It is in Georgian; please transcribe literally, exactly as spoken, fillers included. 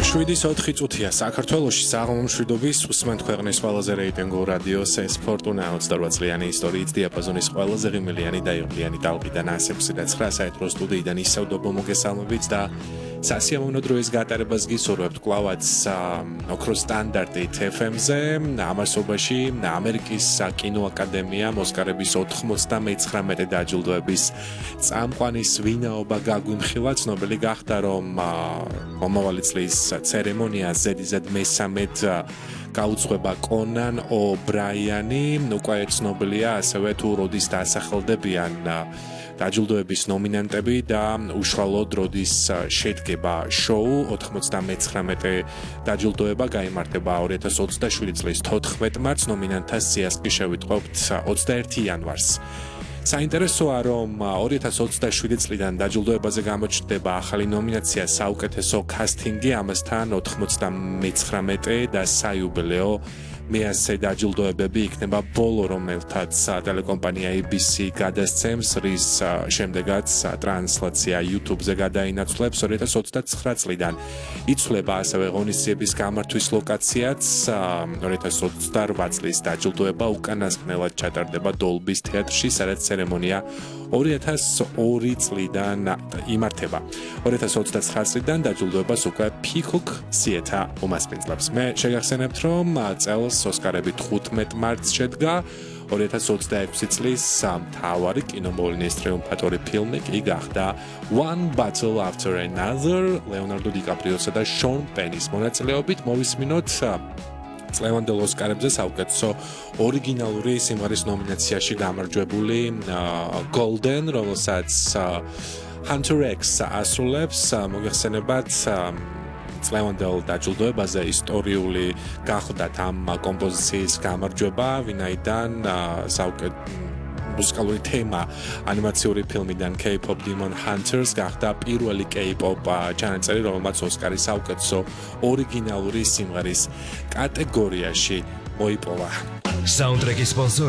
შვიდის ოთხი წუთია საქართველოში საღამომშვიდობის უსმენთ ქვეყნის ყველაზე რეიტინგურ რადიოს ეს ფორტუნა ოცდარვა წლიანი ისტორიის დიაპაზონის ყველაზე ღიმილიანი და იღბლიანი ტალღიდან ასექვსი და ცხრა საერთო სტუდიიდან ისევ დობო მოგესალმებით და სასიამოვნო დროის გატარებას გისურვებთ კლავაც ოქროს სტანდარტით ეფ ემ-ზე ამასობაში ამერიკის კინოაკადემია ოსკარების ოთხმოცდამეცხრამეტე დაჯილდოების წამყვანის ვინაობა გაგვიმხილა ცნობილი გახდა რომ მომავალი წლის ცერემონია ზედიზედ მესამედ გაუძღვება კონან ობრაიანი უკვე ცნობილია ასევე თუ როდის დაასახელდებიან დაჯილდოების ნომინანტები და უშუალოდ როდის შედგება შოუ ოთხმოცდამეცხრამეტე დაჯილდოება გაიმართება ორი ათას ოცდაშვიდი წლის თოთხმეტ მარტს ნომინანტთა სიას კი შევიტყვევთ ოცდაერთი იანვარს საინტერესოა რომ ორი ათას ოცდაშვიდი წლიდან დაჯილდოებაზე გამოჩნდება ახალი ნომინაცია საუკეთესო კასტინგი ამასთან ოთხმოცდამეცხრამეტე და საიუბილეო მეასე დაჯილდოებები იქნება ბოლო რომელთაც ტელეკომპანია эй ბი სი გადასცემს რის შემდეგაც ტრანსლაცია YouTube-ზე გადაინაცვლებს ორი ათას ოცდაცხრა წლიდან იცვლება ასევე ღონისძიების გამართვის ლოკაციაც ორი ათას ოცდარვა წლის დაჯილდოება უკანასკნელად ჩატარდება დოლბის თეატრში სადაც ცერემონია ორი ათას ორი წლიდან იმართება ორი ათას ოცდაცხრა წლიდან დაჯილდოებას უკვე Peacock Theatre უმასპინძლებს მე შეგახსენებთ რომ წელს ოსკარები თხუთმეტ მარტს შედგა ორი ათას ოცდაექვსი წლის მთავარი კინომოვლინის ტრიუმფატორი ფილმი კი გახდა One Battle After Another ლეონარდო დიკაპრიოსა და შონ პენის მონაწილეობით მოვისმინოთ წლევანდელ ოსკარებზე საუკეთესო ორიგინალური სიმღერის ნომინაციაში გამარჯვებული Golden რომელსაც Hunter X ასრულებს მოგეხსენებათ წლევანდელ დაჯილდოებაზე ისტორიული გახდათ ამ კომპოზიციის გამარჯვება ვინაიდან საუკეთესო მუსიკალური თემა ანიმაციური ფილმიდან K-pop Demon Hunters გახდა პირველი K-pop ჩანაწერი რომელმაც ოსკარის საუკეთესო ორიგინალური სიმღერის კატეგორიაში მოიპოვა. საუნდტრეკის სპონსორია